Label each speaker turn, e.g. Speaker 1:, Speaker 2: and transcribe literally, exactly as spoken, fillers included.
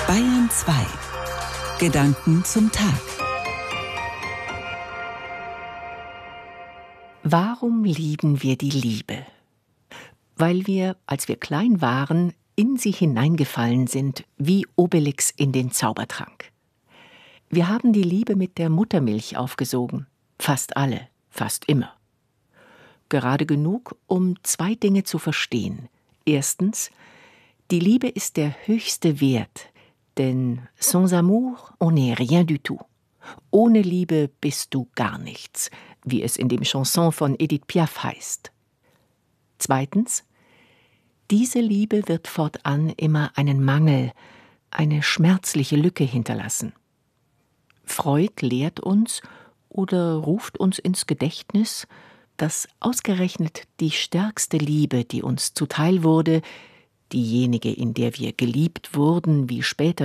Speaker 1: Bayern zwei. Gedanken zum Tag.
Speaker 2: Warum lieben wir die Liebe? Weil wir, als wir klein waren, in sie hineingefallen sind, wie Obelix in den Zaubertrank. Wir haben die Liebe mit der Muttermilch aufgesogen. Fast alle, fast immer. Gerade genug, um zwei Dinge zu verstehen. Erstens, die Liebe ist der höchste Wert, denn sans amour, on n'est rien du tout. Ohne Liebe bist du gar nichts, wie es in dem Chanson von Edith Piaf heißt. Zweitens, diese Liebe wird fortan immer einen Mangel, eine schmerzliche Lücke hinterlassen. Freud lehrt uns oder ruft uns ins Gedächtnis, dass ausgerechnet die stärkste Liebe, die uns zuteil wurde, diejenige, in der wir geliebt wurden, wie später